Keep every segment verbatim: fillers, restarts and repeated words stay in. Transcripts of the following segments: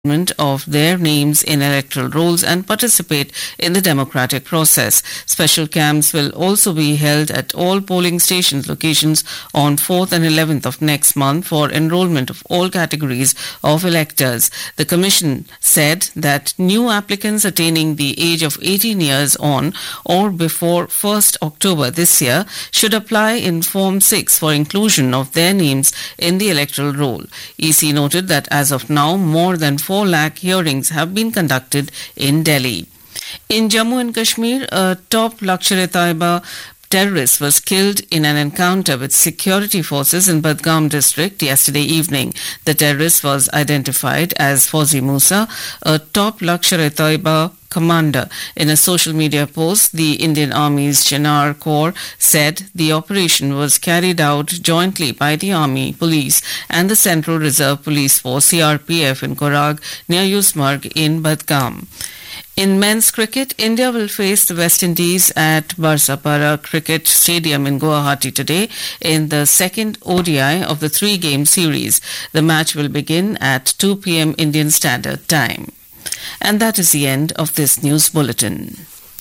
of their names in electoral rolls and participate in the democratic process. Special camps will also be held at all polling stations locations on fourth and eleventh of next month for enrollment of all categories of electors. The Commission said that new applicants attaining the age of eighteen years on or before first October this year should apply in Form six for inclusion of their names in the electoral roll. E C noted that as of now, more than four lakh hearings have been conducted in Delhi. In Jammu and Kashmir, a top Lashkar-e-Taiba terrorist was killed in an encounter with security forces in Budgam district yesterday evening. The terrorist was identified as Fauzi Musa, a top Lashkar-e-Taiba commander. In a social media post, the Indian Army's Chinar Corps said the operation was carried out jointly by the Army, Police and the Central Reserve Police Force C R P F in Korag near Yusmarg in Budgam. In men's cricket, India will face the West Indies at Barsapara Cricket Stadium in Guwahati today in the second O D I of the three-game series. The match will begin at two p.m. Indian Standard Time. And that is the end of this news bulletin.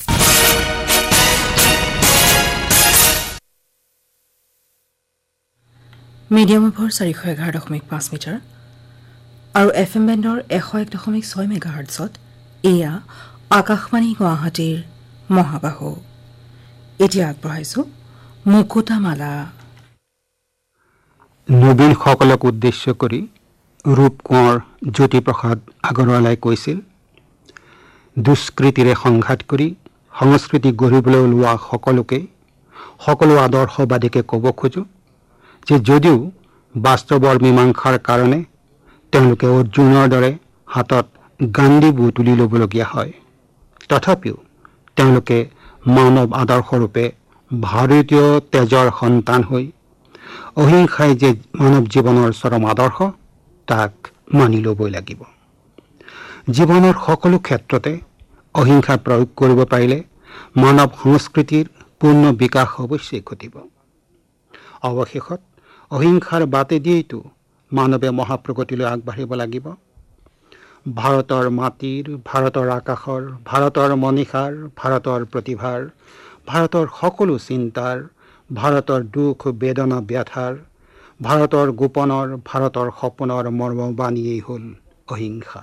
Medium over চাৰিশ এঘাৰ দশমিক পাঁচ metre আৰু F M বেণ্ডৰ এশ এক দশমিক ছয় মেগাহাৰ্টছত এয়া আকাশবাণী গুৱাহাটীৰ মহাবাহু। এতিয়া আগবঢ়াইছো মুকুতামালা। নবীন সকলক উদ্দেশ্য কৰি ৰূপ কোঁৱৰ জ্যোতিপ্ৰসাদ আগৰৱালাই কৈছিল, দুষ্কৃতিৰে সংঘাত কৰি সংস্কৃতি গঢ়িবলৈ ওলোৱা সকলোকে সকলো আদৰ্শবাদীকে ক'ব খোজো যে যদিও বাস্তৱৰ মীমাংসাৰ কাৰণে তেওঁলোকে অৰ্জুনৰ দৰে হাতত গান্ধী বু তুলি ল'বলগীয়া হয়, তথাপিও তেওঁলোকে মানৱ আদৰ্শৰূপে ভাৰতীয় তেজৰ সন্তান হৈ অহিংসাই যে মানৱ জীৱনৰ চৰম আদৰ্শ তাক মানি ল'বই লাগিব। জীৱনৰ সকলো ক্ষেত্ৰতে অহিংসা প্ৰয়োগ কৰিব পাৰিলে মানৱ সংস্কৃতিৰ পূৰ্ণ বিকাশ অৱশ্যেই ঘটিব। অৱশেষত অহিংসাৰ বাটেদিয়েইতো মানৱে মহাপ্ৰগতিলৈ আগবাঢ়িব লাগিব। ভাৰতৰ মাটিৰ, ভাৰতৰ আকাশৰ, ভাৰতৰ মনীষাৰ, ভাৰতৰ প্ৰতিভাৰ, ভাৰতৰ সকলো চিন্তাৰ, ভাৰতৰ দুখ বেদনা ব্যাথাৰ, ভাৰতৰ গোপনৰ, ভাৰতৰ সপোনৰ মৰ্মবাণীয়েই হ'ল অহিংসা।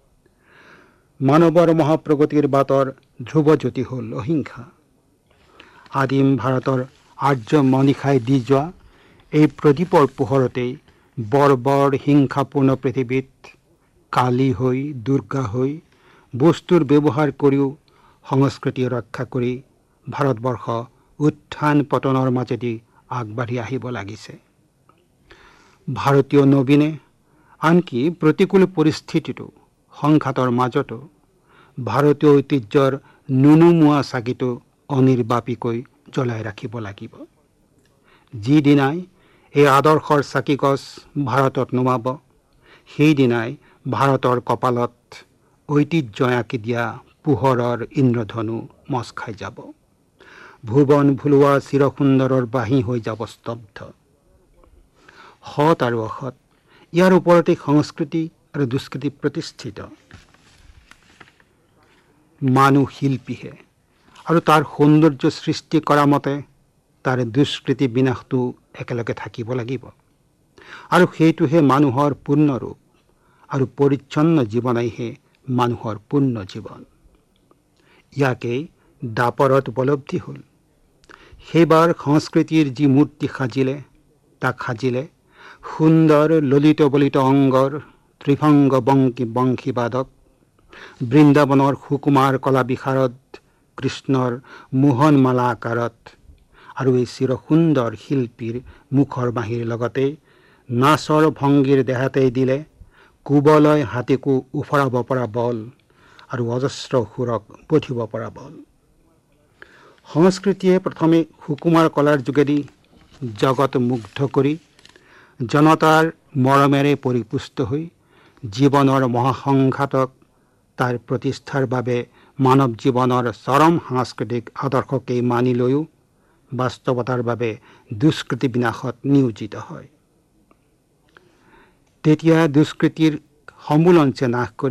মানৱৰ মহাপ্ৰগতিৰ বাটৰ ধ্ৰুৱজ্যোতি হ'ল অহিংসা। আদিম ভাৰতৰ আৰ্য মনীষাই দি যোৱা এই প্ৰদীপৰ পোহৰতেই বৰ্বৰ হিংসাপূৰ্ণ পৃথিৱীত কালী হৈ, দুৰ্গা হৈ বস্তুৰ ব্যৱহাৰ কৰিও সংস্কৃতি ৰক্ষা কৰি ভাৰতবৰ্ষ উত্থান পতনৰ মাজেদি আগবাঢ়ি আহিব লাগিছে। ভাৰতীয় নবীনে আনকি প্ৰতিকূল পৰিস্থিতিটো সংঘাতৰ মাজতো ভাৰতীয় ঐতিহ্যৰ নুনুমুৱা চাকিটো অনিৰ্বাপীকৈ জ্বলাই ৰাখিব লাগিব। যিদিনাই এই আদৰ্শৰ চাকিগছ ভাৰতত নুমাব, সেইদিনাই ভাৰতৰ কপালত ঐতিহ্যই আঁকি দিয়া পোহৰৰ ইন্দ্ৰধনু মচ খাই যাব। ভুৱন ভুলোৱা চিৰসুন্দৰৰ বাঁহী হৈ যাব স্তব্ধ। সৎ আৰু অসৎ ইয়াৰ ওপৰতে সংস্কৃতি আৰু দুষ্কৃতি প্ৰতিষ্ঠিত। মানুহ শিল্পীহে আৰু তাৰ সৌন্দৰ্য সৃষ্টি কৰা মতে তাৰ দুষ্কৃতি বিনাশটো একেলগে থাকিব লাগিব, আৰু সেইটোহে মানুহৰ পূৰ্ণ ৰূপ, আৰু পৰিচ্ছন্ন জীৱনেইহে মানুহৰ পূৰ্ণ জীৱন। ইয়াকেই দাপৰত উপলব্ধি হ'ল। সেইবাৰ সংস্কৃতিৰ যি মূৰ্তি সাজিলে তাক সাজিলে সুন্দৰ ললিত বলিত অংগৰ ত্ৰিভংগ বংকী বংশীবাদক, বৃন্দাবনৰ সুকুমাৰ কলা বিশাৰদ কৃষ্ণৰ মোহন মালা আকাৰত, আৰু এই চিৰসুন্দৰ শিল্পীৰ মুখৰ বাঁহীৰ লগতে নাচৰ ভংগীৰ দেহাতেই দিলে কুবলয় হাতীকো উফৰাব পৰা বল আৰু অজস্ৰ সুৰক বধিব পৰা বল। সংস্কৃতিয়ে প্ৰথমে সুকুমাৰ কলাৰ যোগেদি জগত মুগ্ধ কৰি জনতাৰ মৰমেৰে পৰিপুষ্ট হৈ জীৱনৰ মহাসংঘাতক তাৰ প্ৰতিষ্ঠাৰ বাবে মানৱ জীৱনৰ চৰম সাংস্কৃতিক আদৰ্শকেই মানি লৈও বাস্তৱতাৰ বাবে দুষ্কৃতি বিনাশত নিয়োজিত হয়। তেতিয়া দুষ্কৃতিৰ সমূলঞ্চে নাশ কৰি